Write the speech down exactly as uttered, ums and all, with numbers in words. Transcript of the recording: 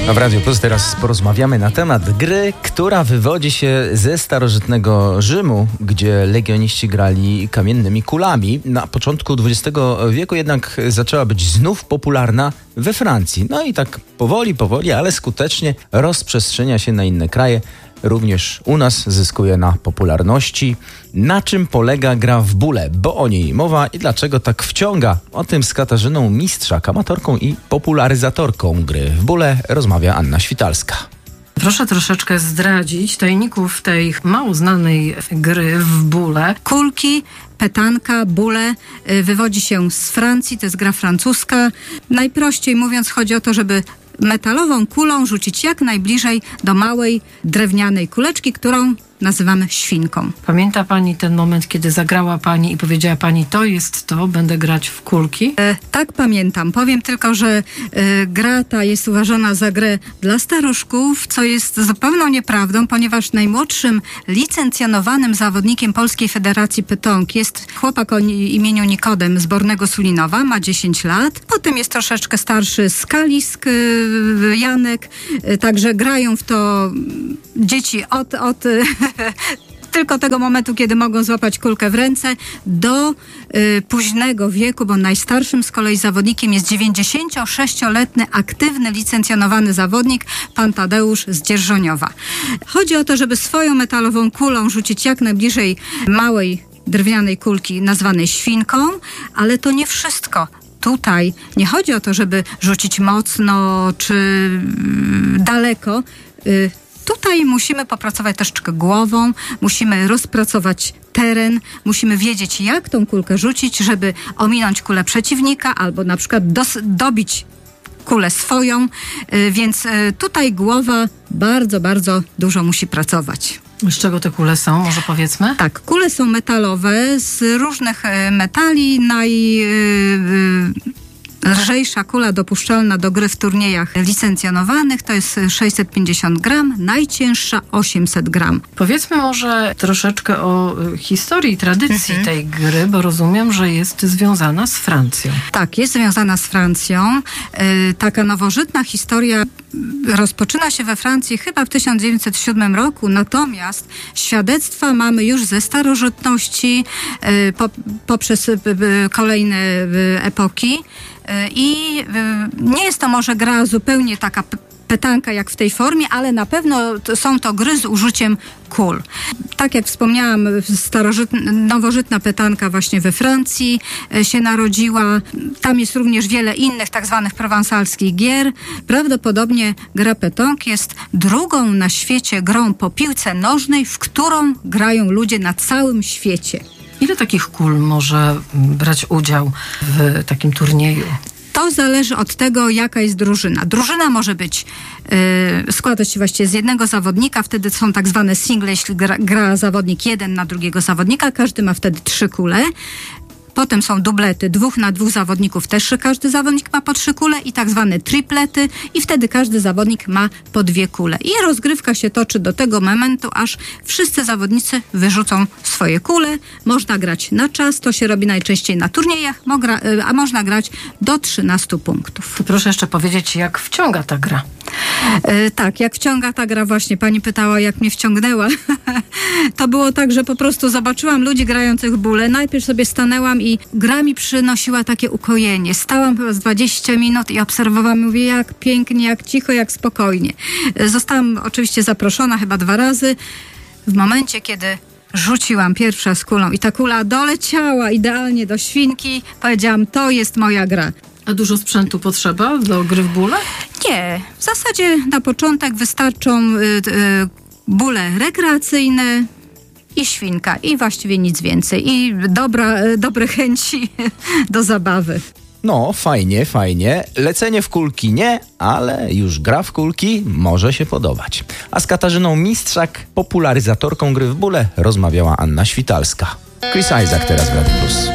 No w Radio Plus teraz porozmawiamy na temat gry, która wywodzi się ze starożytnego Rzymu, gdzie legioniści grali kamiennymi kulami. Na początku dwudziestego wieku jednak zaczęła być znów popularna we Francji. No i tak powoli, powoli, ale skutecznie rozprzestrzenia się na inne kraje. Również u nas zyskuje na popularności. Na czym polega gra w bóle? Bo o niej mowa i dlaczego tak wciąga? O tym z Katarzyną Mistrzak, amatorką i popularyzatorką gry w bóle rozmawia Anna Świtalska. Proszę troszeczkę zdradzić tajników tej mało znanej gry w bóle. Kulki, petanka, bóle wywodzi się z Francji, to jest gra francuska. Najprościej mówiąc chodzi o to, żeby metalową kulą rzucić jak najbliżej do małej drewnianej kuleczki, którą nazywamy świnką. Pamięta pani ten moment, kiedy zagrała pani i powiedziała pani, to jest to, będę grać w kulki? E, tak, pamiętam. Powiem tylko, że e, gra ta jest uważana za grę dla staruszków, co jest zupełną nieprawdą, ponieważ najmłodszym licencjonowanym zawodnikiem Polskiej Federacji Pytonki jest chłopak o imieniu Nikodem z Bornego Sulinowa, ma dziesięć lat. Potem jest troszeczkę starszy Skalisk, e, Janek, e, także grają w to dzieci od, od tylko tego momentu, kiedy mogą złapać kulkę w ręce, do y, późnego wieku, bo najstarszym z kolei zawodnikiem jest dziewięćdziesięciosześcioletni aktywny, licencjonowany zawodnik, pan Tadeusz z Dzierżoniowa. Chodzi o to, żeby swoją metalową kulą rzucić jak najbliżej małej drewnianej kulki nazwanej świnką, ale to nie wszystko. Tutaj nie chodzi o to, żeby rzucić mocno czy y, daleko. Y, Tutaj musimy popracować troszeczkę głową, musimy rozpracować teren, musimy wiedzieć, jak tą kulkę rzucić, żeby ominąć kulę przeciwnika albo na przykład dos- dobić kulę swoją, yy, więc yy, tutaj głowa bardzo, bardzo dużo musi pracować. Z czego te kule są, może powiedzmy? Tak, kule są metalowe, z różnych yy, metali, naj... Yy, Lżejsza kula dopuszczalna do gry w turniejach licencjonowanych to jest sześćset pięćdziesiąt gram, najcięższa osiemset gram. Powiedzmy może troszeczkę o historii i tradycji mhm. tej gry, bo rozumiem, że jest związana z Francją. Tak, jest związana z Francją. Yy, taka nowożytna historia rozpoczyna się we Francji chyba w tysiąc dziewięćset siódmym roku, natomiast świadectwa mamy już ze starożytności yy, po, poprzez yy, kolejne yy, epoki. I nie jest to może gra zupełnie taka petanka jak w tej formie, ale na pewno są to gry z użyciem kul. Tak jak wspomniałam, starożytna, nowożytna petanka właśnie we Francji się narodziła. Tam jest również wiele innych tak zwanych prowansalskich gier. Prawdopodobnie gra petank jest drugą na świecie grą po piłce nożnej, w którą grają ludzie na całym świecie. Ile takich kul może brać udział w takim turnieju? To zależy od tego, jaka jest drużyna. Drużyna może być, yy, składać się właściwie z jednego zawodnika, wtedy są tak zwane single, jeśli gra, gra zawodnik jeden na drugiego zawodnika, każdy ma wtedy trzy kule. Potem są dublety, dwóch na dwóch zawodników, też każdy zawodnik ma po trzy kule i tak zwane triplety i wtedy każdy zawodnik ma po dwie kule. I rozgrywka się toczy do tego momentu, aż wszyscy zawodnicy wyrzucą swoje kule. Można grać na czas, to się robi najczęściej na turniejach, a można grać do trzynastu punktów. To proszę jeszcze powiedzieć, jak wciąga ta gra. Yy, tak, jak wciąga ta gra właśnie. Pani pytała, jak mnie wciągnęła. To było tak, że po prostu zobaczyłam ludzi grających w bóle. Najpierw sobie stanęłam i gra mi przynosiła takie ukojenie. Stałam chyba z dwadzieścia minut i obserwowałam, mówię, jak pięknie, jak cicho, jak spokojnie. Zostałam oczywiście zaproszona chyba dwa razy. W momencie, kiedy rzuciłam pierwsza z kulą i ta kula doleciała idealnie do świnki, powiedziałam, to jest moja gra. A dużo sprzętu potrzeba do gry w bóle? Nie. W zasadzie na początek wystarczą y, y, bóle rekreacyjne i świnka i właściwie nic więcej. I dobra, y, dobre chęci do zabawy. No, fajnie, fajnie. Lecenie w kulki nie, ale już gra w kulki może się podobać. A z Katarzyną Mistrzak, popularyzatorką gry w bóle, rozmawiała Anna Świtalska. Chris Isaak teraz w Radio Plus.